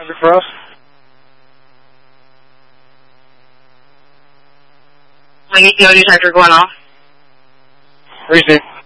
traffic for us? No detector going off. Receive.